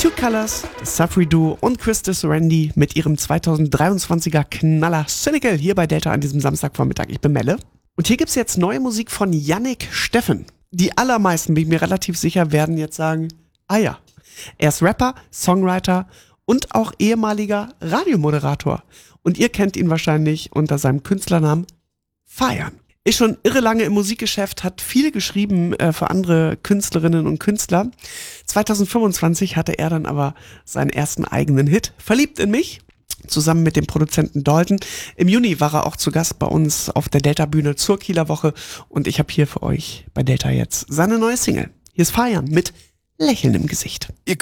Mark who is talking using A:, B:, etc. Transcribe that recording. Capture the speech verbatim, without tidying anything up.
A: Two Colors, das Safri Duo und Christus Randy mit ihrem zweitausenddreiundzwanziger Knaller Cynical hier bei Delta an diesem Samstagvormittag. Ich bin Melle. Und hier gibt's jetzt neue Musik von Yannick Steffen. Die allermeisten, bin ich mir relativ sicher, werden jetzt sagen, ah ja, er ist Rapper, Songwriter und auch ehemaliger Radiomoderator. Und ihr kennt ihn wahrscheinlich unter seinem Künstlernamen Feiern. Ist schon irre lange im Musikgeschäft, hat viel geschrieben äh, für andere Künstlerinnen und Künstler. zweitausendfünfundzwanzig hatte er dann aber seinen ersten eigenen Hit, Verliebt in mich, zusammen mit dem Produzenten Dalton. Im Juni war er auch zu Gast bei uns auf der Delta-Bühne zur Kieler Woche und ich habe hier für euch bei Delta jetzt seine neue Single. Hier ist Feiern mit Lächeln im Gesicht.
B: Ihr